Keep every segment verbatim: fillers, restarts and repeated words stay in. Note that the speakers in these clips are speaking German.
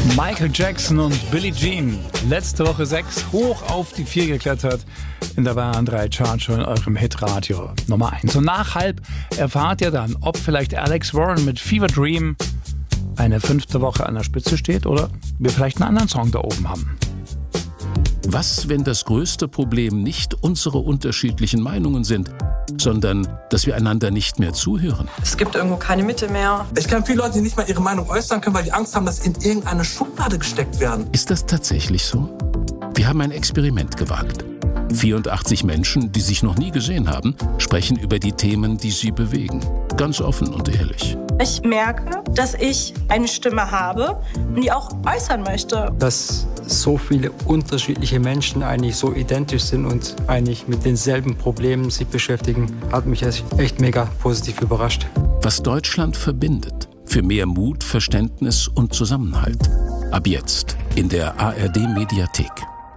Michael Jackson und Billie Jean. Letzte Woche sechs, hoch auf die vier geklettert in der Bayern drei Chartshow in eurem Hitradio Nummer eins. Und nach halb erfahrt ihr dann, ob vielleicht Alex Warren mit Fever Dream eine fünfte Woche an der Spitze steht oder wir vielleicht einen anderen Song da oben haben. Was, wenn das größte Problem nicht unsere unterschiedlichen Meinungen sind, sondern dass wir einander nicht mehr zuhören? Es gibt irgendwo keine Mitte mehr. Ich kenne viele Leute, die nicht mal ihre Meinung äußern können, weil die Angst haben, dass sie in irgendeine Schublade gesteckt werden. Ist das tatsächlich so? Wir haben ein Experiment gewagt. vierundachtzig Menschen, die sich noch nie gesehen haben, sprechen über die Themen, die sie bewegen. Ganz offen und ehrlich. Ich merke, dass ich eine Stimme habe und die auch äußern möchte. Dass so viele unterschiedliche Menschen eigentlich so identisch sind und eigentlich mit denselben Problemen sich beschäftigen, hat mich echt mega positiv überrascht. Was Deutschland verbindet. Für mehr Mut, Verständnis und Zusammenhalt. Ab jetzt in der A R D-Mediathek.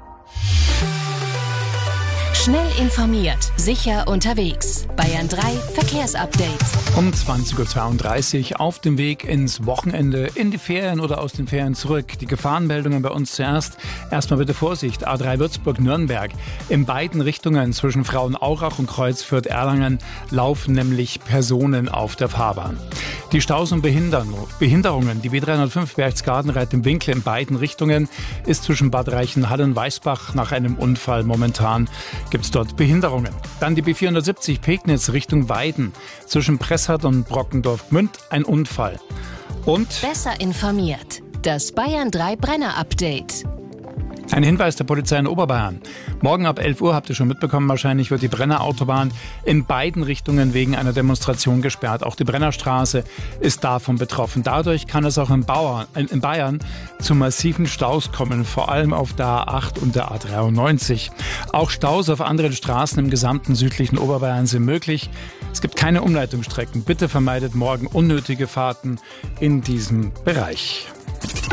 Schnell informiert, sicher unterwegs. Bayern drei Verkehrsupdate. Um zwanzig Uhr zweiunddreißig auf dem Weg ins Wochenende, in die Ferien oder aus den Ferien zurück. Die Gefahrenmeldungen bei uns zuerst. Erstmal bitte Vorsicht, A drei Würzburg-Nürnberg. In beiden Richtungen zwischen Frauenaurach und Kreuzfürth-Erlangen laufen nämlich Personen auf der Fahrbahn. Die Staus und Behinderungen, die B dreihundertfünf Berchtesgaden-Reit im Winkel in beiden Richtungen ist zwischen Bad Reichenhall und Weißbach nach einem Unfall momentan gibt es dort Behinderungen. Dann die B vierhundertsiebzig Pegnitz Richtung Weiden. Zwischen Presshardt und Brockendorf-Gmünd ein Unfall. Und besser informiert. Das Bayern drei Brenner-Update. Ein Hinweis der Polizei in Oberbayern. Morgen ab elf Uhr, habt ihr schon mitbekommen, wahrscheinlich wird die Brenner-Autobahn in beiden Richtungen wegen einer Demonstration gesperrt. Auch die Brennerstraße ist davon betroffen. Dadurch kann es auch in, Bauern, in Bayern zu massiven Staus kommen, vor allem auf der A acht und der A dreiundneunzig. Auch Staus auf anderen Straßen im gesamten südlichen Oberbayern sind möglich. Es gibt keine Umleitungsstrecken. Bitte vermeidet morgen unnötige Fahrten in diesem Bereich.